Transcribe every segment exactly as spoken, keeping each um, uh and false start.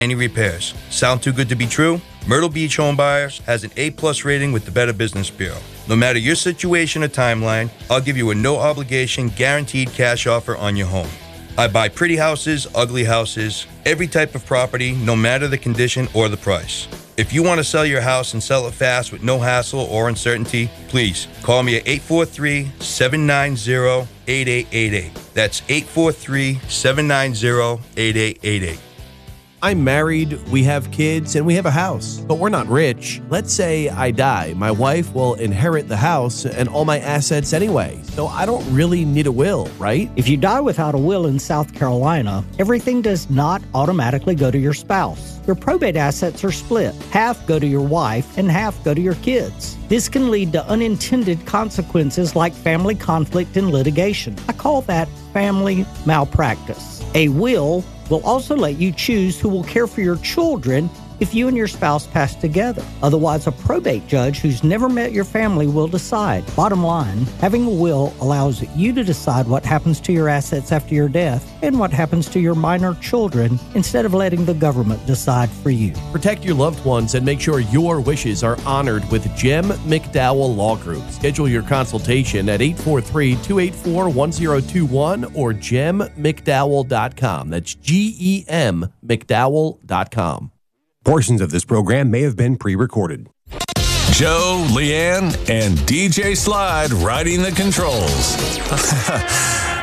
any repairs. Sound too good to be true? Myrtle Beach Home Buyers has an A-plus rating with the Better Business Bureau. No matter your situation or timeline, I'll give you a no-obligation, guaranteed cash offer on your home. I buy pretty houses, ugly houses, every type of property, no matter the condition or the price. If you want to sell your house and sell it fast with no hassle or uncertainty, please call me at eight four three, seven nine zero, eight eight eight eight. That's eight four three, seven nine zero, eight eight eight eight. I'm married, we have kids, and we have a house, but we're not rich. Let's say I die. My wife will inherit the house and all my assets anyway, so I don't really need a will, right? If you die without a will in South Carolina, everything does not automatically go to your spouse. Your probate assets are split. Half go to your wife and half go to your kids. This can lead to unintended consequences like family conflict and litigation. I call that family malpractice. A will will also let you choose who will care for your children if you and your spouse pass together. Otherwise, a probate judge who's never met your family will decide. Bottom line, having a will allows you to decide what happens to your assets after your death and what happens to your minor children instead of letting the government decide for you. Protect your loved ones and make sure your wishes are honored with Jem McDowell Law Group. Schedule your consultation at eight four three, two eight four, one zero two one or gem mcdowell dot com. That's G E M McDowell dot com. Portions of this program may have been pre-recorded. Joe, Leanne, and D J Slide riding the controls.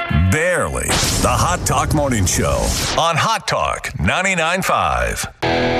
Barely. The Hot Talk Morning Show on Hot Talk ninety-nine point five.